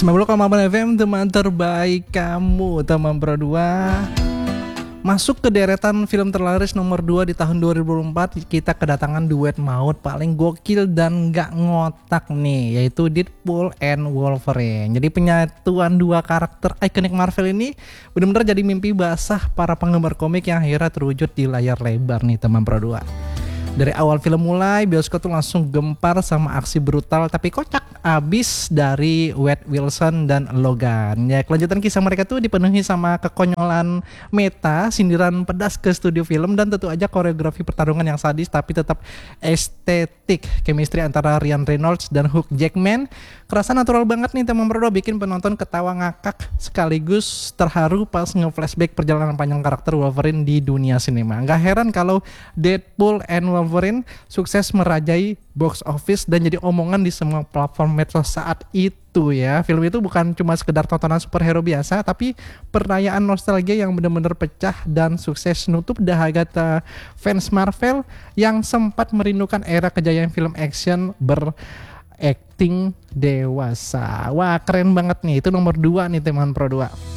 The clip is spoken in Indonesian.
90,8 FM, teman terbaik kamu, teman Pro 2. Masuk ke deretan film terlaris nomor 2 di tahun 2024, kita kedatangan duet maut paling gokil dan gak ngotak nih, yaitu Deadpool and Wolverine. Jadi penyatuan dua karakter ikonik Marvel ini benar-benar jadi mimpi basah para penggemar komik yang akhirnya terwujud di layar lebar nih, teman Pro 2. Dari awal film mulai, bioskop tuh langsung gempar sama aksi brutal tapi kocak abis dari Wade Wilson dan Logan. Ya, kelanjutan kisah mereka tuh dipenuhi sama kekonyolan meta, sindiran pedas ke studio film, dan tentu aja koreografi pertarungan yang sadis tapi tetap estetik. Chemistry antara Ryan Reynolds dan Hugh Jackman kerasa natural banget nih, teman Pro 2, bikin penonton ketawa ngakak sekaligus terharu pas nge-flashback perjalanan panjang karakter Wolverine di dunia sinema. Gak heran kalau Deadpool and Wolverine sukses merajai box office dan jadi omongan di semua platform medsos saat itu ya. Film itu bukan cuma sekedar tontonan superhero biasa, tapi perayaan nostalgia yang benar-benar pecah dan sukses nutup dahaga fans Marvel yang sempat merindukan era kejayaan film action berakting dewasa. Wah, keren banget nih. Itu nomor 2 nih, teman Pro 2.